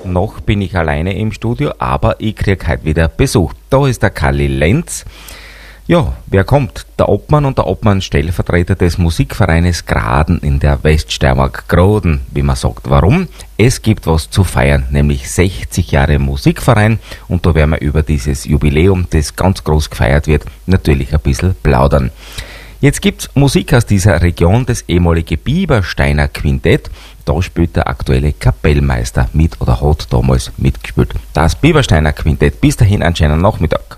Noch bin ich alleine im Studio, aber ich krieg heute wieder Besuch. Da ist der Kalli Lenz. Ja, wer kommt? Der Obmann und der Obmann-Stellvertreter des Musikvereines Graden in der Weststeiermark Groden, wie man sagt. Warum? Es gibt was zu feiern, nämlich 60 Jahre Musikverein, und da werden wir über dieses Jubiläum, das ganz groß gefeiert wird, natürlich ein bisschen plaudern. Jetzt gibt's Musik aus dieser Region, das ehemalige Biebersteiner Quintett. Da spielt der aktuelle Kapellmeister mit oder hat damals mitgespielt. Das Biebersteiner Quintett. Bis dahin einen schönen Nachmittag.